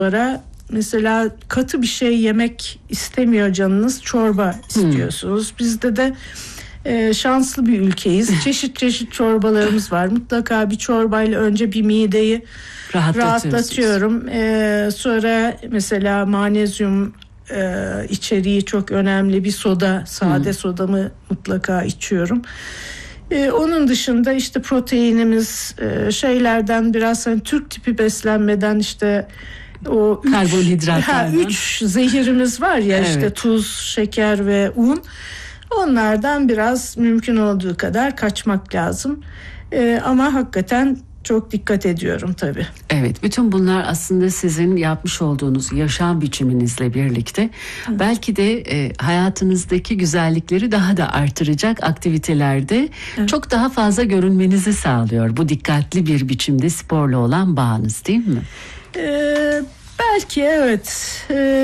Sonra mesela katı bir şey yemek istemiyor canınız, çorba istiyorsunuz. Bizde de şanslı bir ülkeyiz. Çeşit çeşit çorbalarımız var. Mutlaka bir çorbayla önce bir mideyi rahatlatıyorum. Sonra mesela magnezyum içeriği çok önemli bir soda, sade sodamı mutlaka içiyorum. Onun dışında işte proteinimiz, şeylerden biraz hani Türk tipi beslenmeden işte o karbonhidratlardan. 3 zehirimiz var ya, işte tuz, şeker ve un. Onlardan biraz mümkün olduğu kadar kaçmak lazım. Ama hakikaten çok dikkat ediyorum tabii. Evet, bütün bunlar aslında sizin yapmış olduğunuz yaşam biçiminizle birlikte belki de hayatınızdaki güzellikleri daha da artıracak aktivitelerde çok daha fazla görünmenizi sağlıyor. Bu dikkatli bir biçimde sporla olan bağınız, değil mi? Belki evet.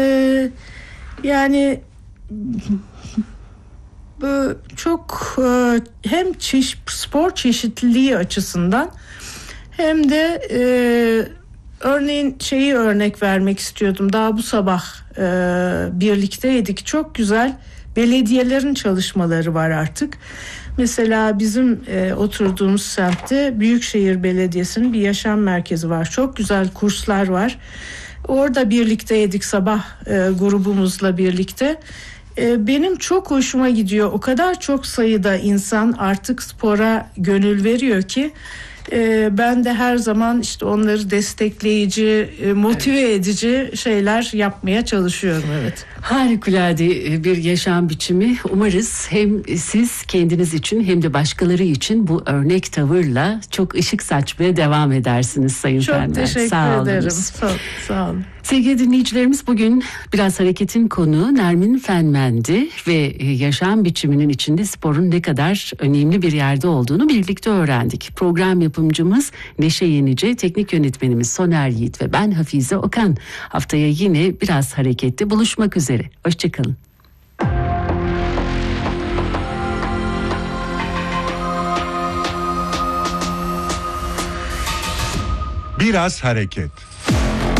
Yani bu çok hem spor çeşitliliği açısından hem de örneğin örnek vermek istiyordum. Daha bu sabah birlikteydik. Çok güzel belediyelerin çalışmaları var artık. Mesela bizim oturduğumuz semtte Büyükşehir Belediyesi'nin bir yaşam merkezi var. Çok güzel kurslar var. Orada birlikteydik sabah grubumuzla birlikte. Benim çok hoşuma gidiyor. O kadar çok sayıda insan artık spora gönül veriyor ki ben de her zaman işte onları destekleyici, motive edici şeyler yapmaya çalışıyorum. Evet. Harikulade bir yaşam biçimi. Umarız hem siz kendiniz için hem de başkaları için bu örnek tavırla çok ışık saçmaya devam edersiniz Sayın Fenmen. Çok teşekkür ederim. Sağ olun. Sevgili dinleyicilerimiz, bugün Biraz Hareket'in konuğu Nermin Fenmen'di ve yaşam biçiminin içinde sporun ne kadar önemli bir yerde olduğunu birlikte öğrendik. Program yapımcımız Neşe Yenice, teknik yönetmenimiz Soner Yiğit ve ben Hafize Okan. Haftaya yine Biraz Hareket'te buluşmak üzere. Hoşçakalın. Biraz Hareket.